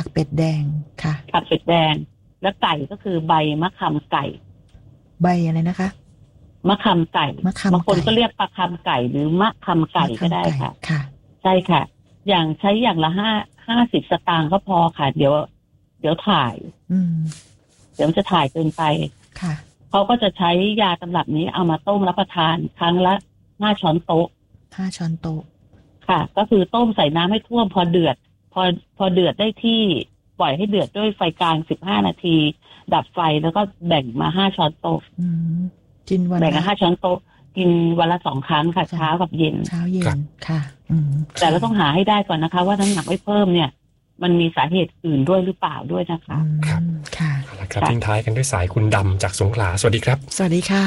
ผักเป็ดแดงค่ะผักเป็ดแดงและไก่ก็คือใบมะขามไก่ใบอะไรนะคะมะขามไก่บางคนก็เรียกปลาคำไก่หรือมะขามไก่ก็ได้ค่ะใช่ค่ะอย่างใช้อย่างละ50 สตางค์ก็พอค่ะเดี๋ยวถ่ายเดี๋ยวจะถ่ายเกินไปค่ะเขาก็จะใช้ยาตำรับนี้เอามาต้มรับประทานครั้งละ5 ช้อนโต๊ะ 5 ช้อนโต๊ะค่ะก็คือต้มใส่น้ำให้ท่วมพอเดือดพอเดือดได้ที่ปล่อยให้เดือดด้วยไฟกลาง15 นาทีดับไฟแล้วก็แบ่งมา5 ช้อนโต๊ะกินวันแบ่ง5 ช้อนโต๊ะกินวันละ2 ครั้งค่ะเช้ากับเย็นค่ะแต่เราต้องหาให้ได้ก่อนนะคะว่าน้ำหนักไม่เพิ่มเนี่ยมันมีสาเหตุอื่นด้วยหรือเปล่าด้วยนะคะครับค่ะครับทิ้งท้ายกันด้วยสายคุณดำจากสงขลาสวัสดีครับสวัสดีค่ะ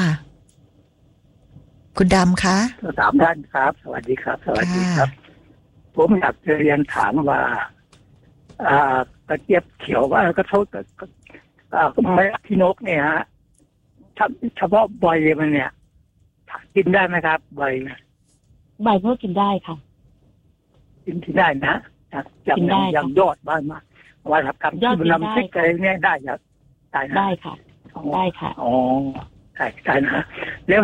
คุณดำคะ 3 ท่านครับสวัสดีครับสวัสดีครับผมอยากจะเรียนถามว่ากระเจี๊ยบเขียวว่ากระทบกับไม้พี่นกเนี่ยฮะเฉพาะใบมันเนี่ยกินได้ไหมครับใบเพื่อกินได้ค่ะกินได้นะอย่างยอดบ้างมาว่าทำกับที่มันนำซิกอะไรเนี่ยได้ครับได้ค่ะได้ค่ะอ๋อได้นะแล้ว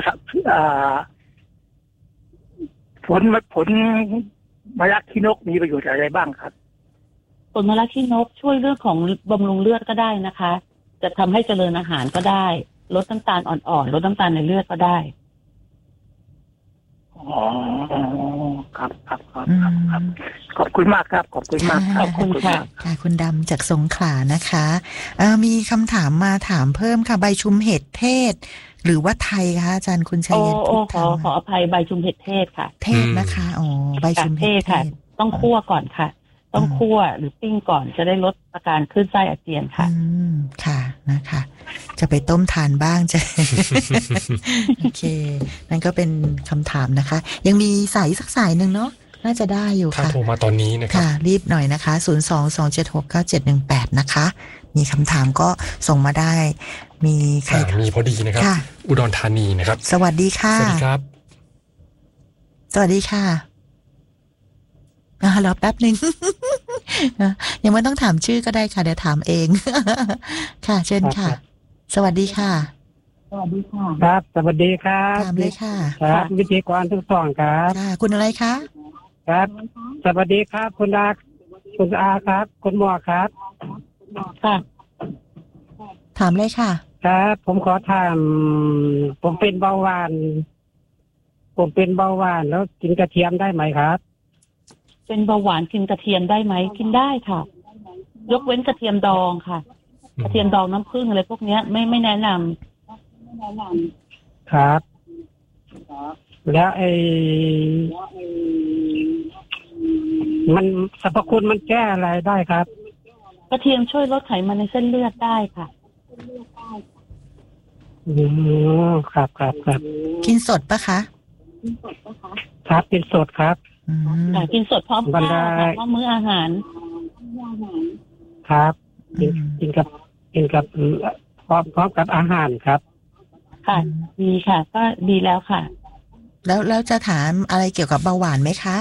ผลมะระขี้นกมีประโยชน์อะไรบ้างครับผลมะระขี้นกช่วยเรื่องของบำรุงเลือดก็ได้นะคะจะทำให้เจริญอาหารก็ได้ลดน้ำตาลอ่อนๆลดน้ำตาลในเลือดก็ได้อ๋อครับขอบคุณมากครับขอบคุณมากขอบคุณค่ะคุณดำจากสงขลานะคะมีคำถามมาถามเพิ่มค่ะใบชุมเห็ดเทศหรือว่าไทยคะอาจารย์คุณชัยเย็นขออภัยใบชุมเห็ดเทศค่ะเทศนะคะใบชุมเห็ดเทศต้องคั่วก่อนค่ะต้องคั่วหรือปิ้งก่อนจะได้ลดอาการคลื่นไส้อาเจียนค่ะค่ะนะคะจะไปต้มทานบ้างจะ โอเคนั่นก็เป็นคำถามนะคะยังมีสายสักสายหนึ่งเนาะน่าจะได้อยู่ค่ะโทรมาตอนนี้นะครับค่ะรีบหน่อยนะคะ022769718นะคะมีคำถามก็ส่งมาได้มีใครมีพอดีนะครับอุดรธานีนะครับสวัสดีค่ะสวัสดีครับสวัสดีค่ะรอแป๊บนึง ยังไม่ต้องถามชื่อก็ได้ค่ะเดี๋ยวถามเองค่ะเชิญค่ะสวัสดีค่ะสวัสดีค่ะครับสวัสดีครับถามเลยค่ะครับวิทยากรทุกท่านครับค่ะคุณอะไรคะครับสวัสดีครับคุณอาครับคุณหมอครับค่ะถามเลยค่ะครับผมขอถามผมเป็นเบาหวานแล้วกินกระเทียมได้ไหมครับเป็นเบาหวานกินกระเทียมได้ไหมกินได้ค่ะยกเว้นกระเทียมดองค่ะกระเทียมดองน้ำผึ้งอะไรพวกนี้ไม่แนะนำครับแล้วมันสรรพคุณมันแก้อะไรได้ครับกระเทียมช่วยลดไขมันในเส้นเลือดได้ค่ะครับกินสดปะคะครับกินสดครับกินสดพร้อมข้าวพร้อมมื้ออาหารครับกินกับพร้อมกับอาหารครับค่ะดีค่ะก็ดีแล้วค่ะแล้วจะถามอะไรเกี่ยวกับเบาหวานไหมคะ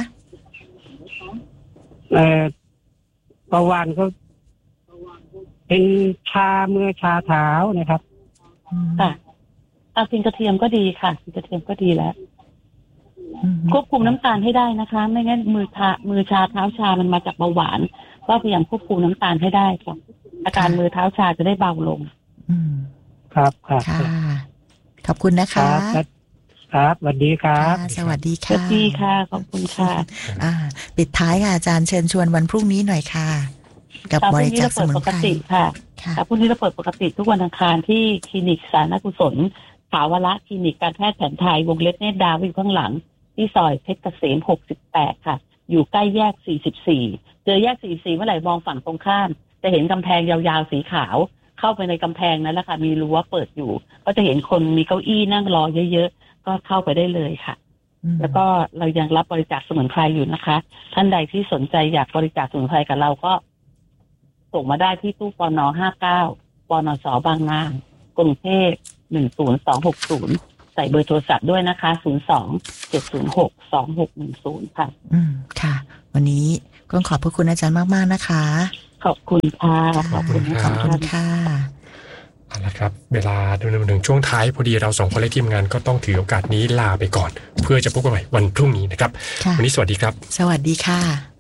เบาหวานก็เป็นชามือชาเท้านะครับค่ะกินกระเทียมก็ดีค่ะกินกระเทียมก็ดีแล้วควบคุมน้ำตาลให้ได้นะคะไม่งั้นมือชาเท้าชามันมาจากเบาหวานก็พยายามควบคุมน้ำตาลให้ได้ค่ะอาการมือเท้าชาจะได้เบาลงครับขอบคุณนะคะครับสวัสดีครับสวัสดีค่ะสวัสดีค่ะขอบคุณค่ะปิดท้ายค่ะอาจารย์เชิญชวนวันพรุ่งนี้หน่อยค่ะกับบริจาคสมุนไพรค่ะพรุ่งนี้เราเปิดปกติทุกวันอังคารที่คลินิกสารกุศลภาวระคลินิกการแพทย์แผนไทยวงเล็บเนตรดาวอยู่ข้างหลังที่ซอยเพชรเกษม68ค่ะอยู่ใกล้แยก44เจอแยก44เมื่อไหร่มองฝั่งตรงข้ามจะเห็นกำแพงยาวๆสีขาวเข้าไปในกำแพงนั้นแหละค่ะมีรั้วเปิดอยู่ก็จะเห็นคนมีเก้าอี้นั่งรอเยอะๆก็เข้าไปได้เลยค่ะแล้วก็เรายังรับบริจาคสมุนไพรอยู่นะคะท่านใดที่สนใจอยากบริจาคสมุนไพรกับเราก็ส่งมาได้ที่ตู้ปน59ปนสบางนากรุงเทพ10260ใส่เบอร์โทรศัพท์ด้วยนะคะ02-706-2610ค่ะค่ะวันนี้ก็ขอบพระคุณอาจารย์มากๆนะคะขอบคุณค่ะขอบคุณครับขอบคุณค่ะเอาละครับเวลาดำเนินมาถึงช่วงท้ายพอดีเราสองคนและทีมงานก็ต้องถือโอกาสนี้ลาไปก่อนเพื่อจะพบกันใหม่วันพรุ่งนี้นะครับวันนี้สวัสดีครับสวัสดีค่ะ